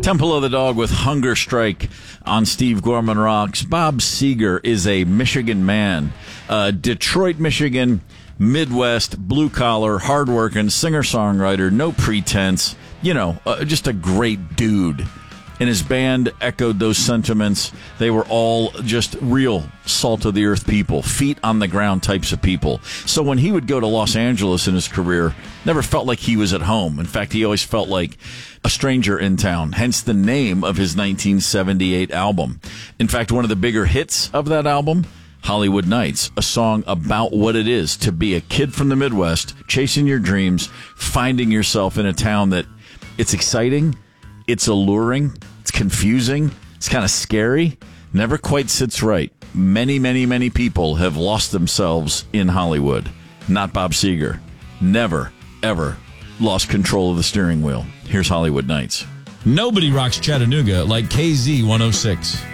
Temple of the Dog with Hunger Strike on Steve Gorman Rocks. Bob Seger is a Michigan man. Detroit, Michigan, Midwest, blue-collar, hardworking, singer-songwriter, no pretense. Just a great dude. And his band echoed those sentiments. They were all just real salt-of-the-earth people, feet-on-the-ground types of people. So when he would go to Los Angeles in his career, never felt like he was at home. In fact, he always felt like a stranger in town, hence the name of his 1978 album. In fact, one of the bigger hits of that album, Hollywood Nights, a song about what it is to be a kid from the Midwest, chasing your dreams, finding yourself in a town that it's exciting, it's alluring, it's confusing, it's kind of scary, never quite sits right. Many, many, many people have lost themselves in Hollywood. Not Bob Seger. Never, ever lost control of the steering wheel. Here's Hollywood Nights. Nobody rocks Chattanooga like KZ 106.